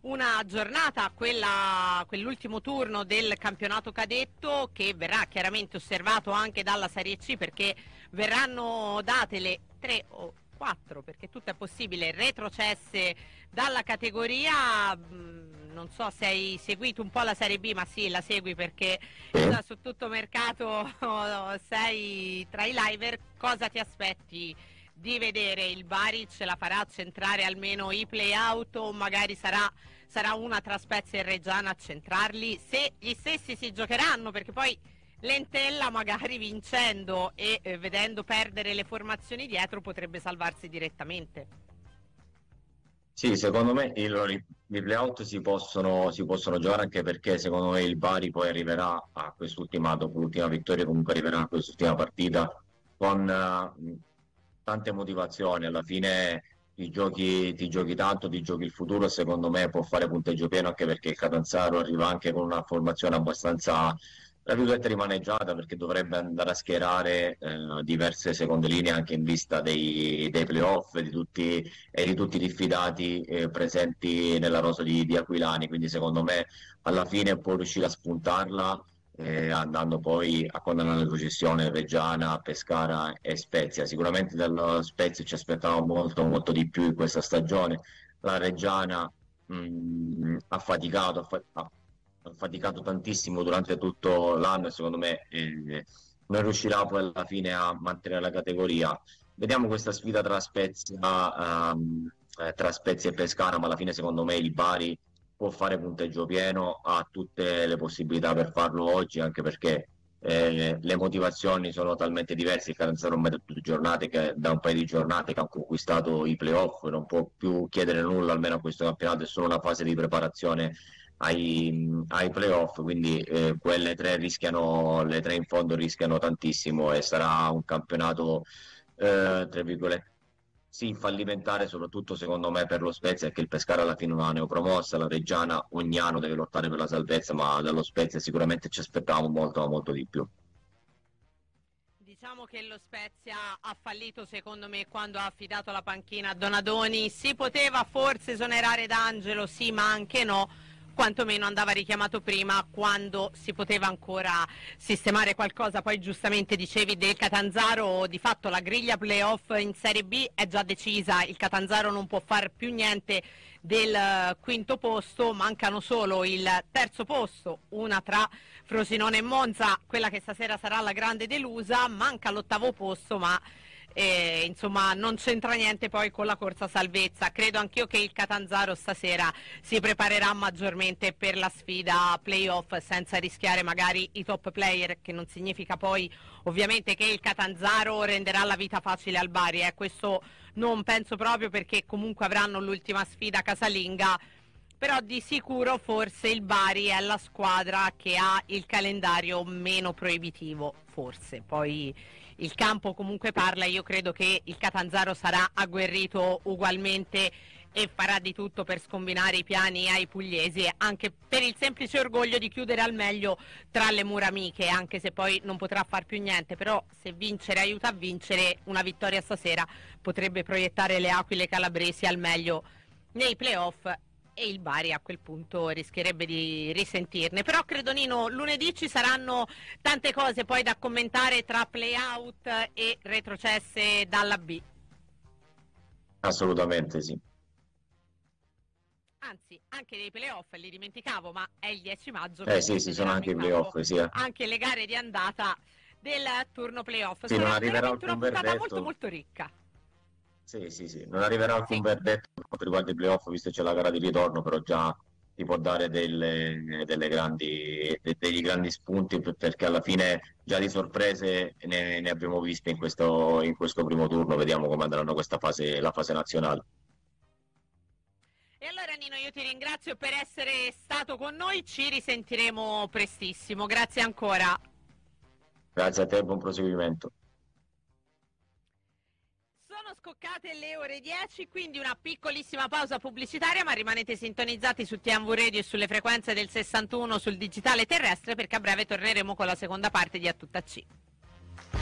una giornata, quell'ultimo turno del campionato cadetto, che verrà chiaramente osservato anche dalla Serie C, perché verranno date le 3 o 4, perché tutto è possibile, retrocesse dalla categoria. Non so se hai seguito un po' la Serie B, ma sì, la segui perché già su tutto mercato sei tra i liver. Cosa ti aspetti di vedere? Il Bari ce la farà centrare almeno i play-out, o magari sarà una tra Spezia e Reggiana a centrarli, se gli stessi si giocheranno, perché poi Lentella magari vincendo e vedendo perdere le formazioni dietro potrebbe salvarsi direttamente. Sì, secondo me i playout si possono giocare, anche perché secondo me il Bari poi arriverà a quest'ultima, dopo l'ultima vittoria, comunque arriverà a quest'ultima partita con tante motivazioni. Alla fine ti giochi tanto, ti giochi il futuro, e secondo me può fare punteggio pieno, anche perché il Catanzaro arriva anche con una formazione abbastanza, tra virgolette, rimaneggiata, perché dovrebbe andare a schierare diverse seconde linee anche in vista dei playoff di tutti i diffidati presenti nella rosa di Aquilani. Quindi secondo me alla fine può riuscire a spuntarla, andando poi a condannare la processione Reggiana, Pescara e Spezia. Sicuramente dallo Spezia ci aspettavamo molto, molto di più in questa stagione. La Reggiana ha faticato tantissimo durante tutto l'anno, e secondo me non riuscirà poi alla fine a mantenere la categoria. Vediamo questa sfida tra Spezia e Pescara, ma alla fine secondo me il Bari può fare punteggio pieno, ha tutte le possibilità per farlo oggi, anche perché le motivazioni sono talmente diverse. Il Catanzaro ormai da un paio di giornate che ha conquistato i playoff, non può più chiedere nulla, almeno a questo campionato. È solo una fase di preparazione ai playoff, quindi le tre in fondo rischiano tantissimo, e sarà un campionato tra virgolette sì, fallimentare, soprattutto secondo me per lo Spezia, che il Pescara alla fine non ha neopromossa. La Reggiana ogni anno deve lottare per la salvezza, ma dallo Spezia sicuramente ci aspettavamo molto, molto di più. Diciamo che lo Spezia ha fallito secondo me quando ha affidato la panchina a Donadoni. Si poteva forse esonerare D'Angelo, sì, ma anche no. Quantomeno andava richiamato prima, quando si poteva ancora sistemare qualcosa. Poi giustamente dicevi del Catanzaro, di fatto la griglia playoff in Serie B è già decisa, il Catanzaro non può fare più niente del quinto posto, mancano solo il terzo posto, una tra Frosinone e Monza, quella che stasera sarà la grande delusa, manca l'ottavo posto, ma insomma non c'entra niente poi con la corsa salvezza. Credo anch'io che il Catanzaro stasera si preparerà maggiormente per la sfida playoff, senza rischiare magari i top player, che non significa poi ovviamente che il Catanzaro renderà la vita facile al Bari, questo non penso proprio, perché comunque avranno l'ultima sfida casalinga. Però di sicuro forse il Bari è la squadra che ha il calendario meno proibitivo, forse. Poi il campo comunque parla, io credo che il Catanzaro sarà agguerrito ugualmente e farà di tutto per scombinare i piani ai pugliesi, anche per il semplice orgoglio di chiudere al meglio tra le mura amiche, anche se poi non potrà far più niente. Però se vincere aiuta a vincere, una vittoria stasera potrebbe proiettare le Aquile calabresi al meglio nei playoff, e il Bari a quel punto rischierebbe di risentirne. Però credo, Nino, lunedì ci saranno tante cose poi da commentare tra play-out e retrocesse dalla B. Assolutamente sì. Anzi, anche dei play-off, li dimenticavo, ma è il 10 maggio, Sì, quindi sì, sono scenderanno anche in i campo playoff, sì. anche le gare di andata del turno play-off. Sì, non Sarà arriverà veramente una alcun puntata molto verdetto. molto ricca. Sì, sì, sì, non arriverà alcun Sì. verdetto per quanto riguarda i playoff, visto che c'è la gara di ritorno, però già ti può dare degli grandi spunti, perché alla fine già di sorprese ne abbiamo viste in questo primo turno. Vediamo come andranno la fase nazionale. E allora Nino, io ti ringrazio per essere stato con noi, ci risentiremo prestissimo, grazie ancora. Grazie a te e buon proseguimento. Sono scoccate le ore 10, quindi una piccolissima pausa pubblicitaria, ma rimanete sintonizzati su TMV Radio e sulle frequenze del 61 sul digitale terrestre, perché a breve torneremo con la seconda parte di A Tutta C.